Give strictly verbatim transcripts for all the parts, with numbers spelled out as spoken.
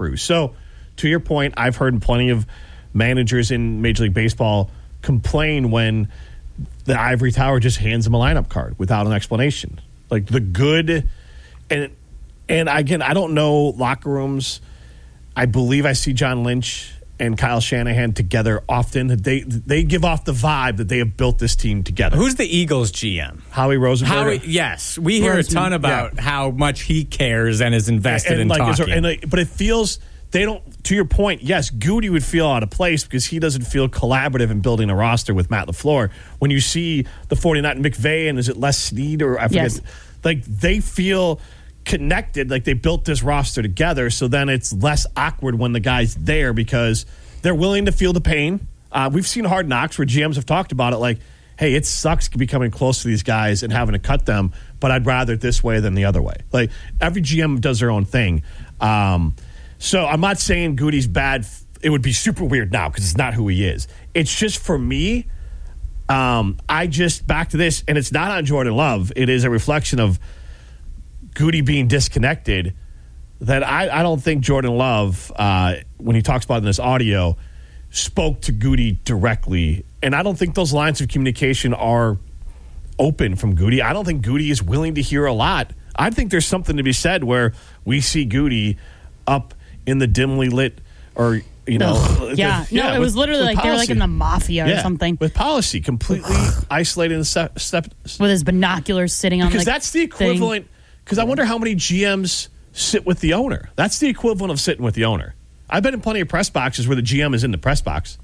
Cruz. So, to your point, I've heard plenty of managers in Major League Baseball complain when the ivory tower just hands them a lineup card without an explanation. Like the good, and and again, I don't know locker rooms. I believe I see John Lynch and Kyle Shanahan together often. They they give off the vibe that they have built this team together. Who's the Eagles G M? Howie Rosenberg. Howie, yes, we hear Rosen, a ton about yeah. how much he cares and is invested and, and in like, talking. There, and like, but it feels they don't. To your point, yes, Goody would feel out of place because he doesn't feel collaborative in building a roster with Matt LaFleur. When you see the 49 McVay and is it Les Snead or I forget, yes. like they feel connected, like they built this roster together. So then it's less awkward when the guy's there because they're willing to feel the pain. Uh, we've seen Hard Knocks where G Ms have talked about it, like, hey, it sucks becoming close to these guys and having to cut them, but I'd rather it this way than the other way. Like every G M does their own thing. Um, So I'm not saying Goody's bad. It would be super weird now because it's not who he is. It's just for me, um, I just, back to this, and it's not on Jordan Love. It is a reflection of Goody being disconnected that I, I don't think Jordan Love, uh, when he talks about it in this audio, spoke to Goody directly. And I don't think those lines of communication are open from Goody. I don't think Goody is willing to hear a lot. I think there's something to be said where we see Goody up in the dimly lit, or you know, Ugh, yeah, the, no, yeah, it with, was literally like policy. they were like in the mafia yeah, or something with policy, completely isolated and step, step with his binoculars sitting on. Because the that's the equivalent. Because I wonder how many G Ms sit with the owner. That's the equivalent of sitting with the owner. I've been in plenty of press boxes where the G M is in the press box.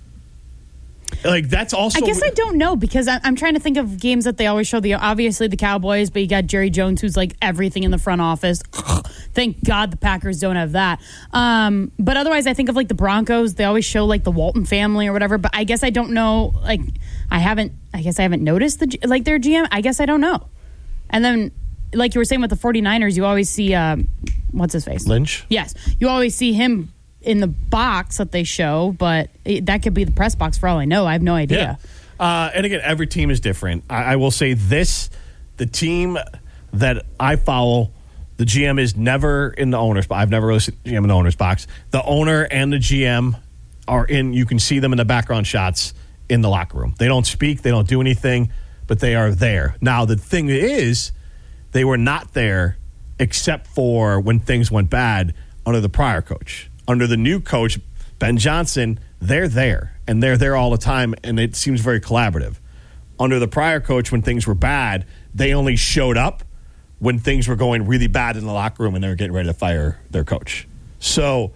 Like that's also. I guess I don't know because I, I'm trying to think of games that they always show. The obviously the Cowboys, but you got Jerry Jones, who's like everything in the front office. Thank God the Packers don't have that. Um, but otherwise, I think of like the Broncos. They always show like the Walton family or whatever. But I guess I don't know. Like I haven't. I guess I haven't noticed the like their G M. I guess I don't know. And then, like you were saying with the 49ers, you always see um, what's his face Lynch. Yes, you always see him in the box that they show, but it, that could be the press box for all I know. I have no idea. Yeah. Uh, and again, every team is different. I, I will say this, the team that I follow, the G M is never in the owner's box. I've never really seen the G M in the owner's box. The owner and the G M are in, you can see them in the background shots in the locker room. They don't speak, they don't do anything, but they are there. Now, the thing is, they were not there except for when things went bad under the prior coach. Under the new coach, Ben Johnson, they're there, and they're there all the time, and it seems very collaborative. Under the prior coach, when things were bad, they only showed up when things were going really bad in the locker room and they were getting ready to fire their coach. So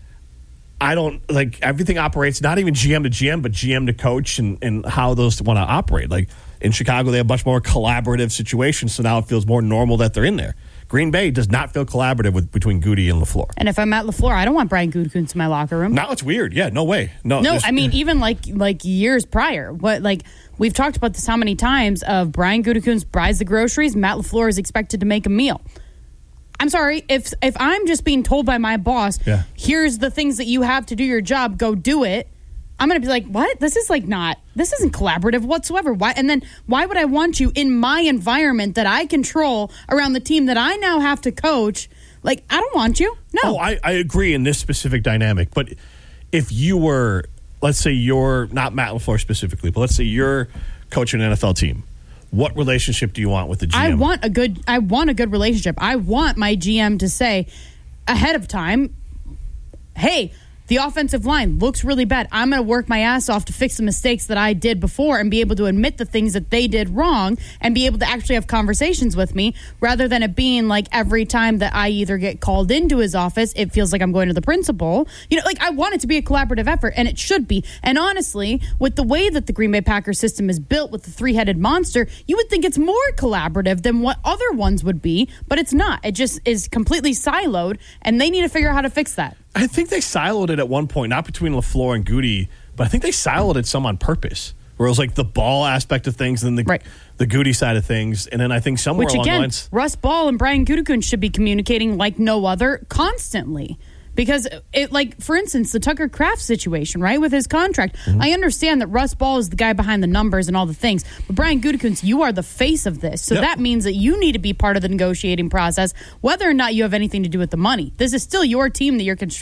I don't, like, everything operates, not even G M to G M, but G M to coach and, and how those want to operate. Like, in Chicago, they have much more collaborative situations, so now it feels more normal that they're in there. Green Bay does not feel collaborative with between Goody and LaFleur. And if I'm at LaFleur, I don't want Brian Gutekunst in my locker room. Now it's weird. Yeah, no way. No, no. I mean, even like like years prior, what like we've talked about this how many times of Brian Gutekunst buys the groceries, Matt LaFleur is expected to make a meal. I'm sorry if if I'm just being told by my boss, yeah. here's the things that you have to do your job, go do it. I'm going to be like, what? This is like not, this isn't collaborative whatsoever. Why? And then why would I want you in my environment that I control around the team that I now have to coach? Like, I don't want you. No. Oh, I, I agree in this specific dynamic. But if you were, let's say you're, not Matt LaFleur specifically, but let's say you're coaching an N F L team. What relationship do you want with the G M? I want a good, I want a good relationship. I want my G M to say ahead of time, hey, the offensive line looks really bad. I'm going to work my ass off to fix the mistakes that I did before and be able to admit the things that they did wrong and be able to actually have conversations with me rather than it being like every time that I either get called into his office, it feels like I'm going to the principal. You know, like I want it to be a collaborative effort, and it should be. And honestly, with the way that the Green Bay Packers system is built with the three-headed monster, you would think it's more collaborative than what other ones would be, but it's not. It just is completely siloed, and they need to figure out how to fix that. I think they siloed it at one point, not between LaFleur and Goody, but I think they siloed it some on purpose. Where it was like the ball aspect of things and then the right. the Goody side of things. And then I think somewhere Which along again, the lines... Russ Ball and Brian Gutekunst should be communicating like no other constantly. Because, it, like, for instance, the Tucker Kraft situation, right, with his contract. Mm-hmm. I understand that Russ Ball is the guy behind the numbers and all the things. But Brian Gutekunst, you are the face of this. So yep. that means that you need to be part of the negotiating process, whether or not you have anything to do with the money. This is still your team that you're constructing.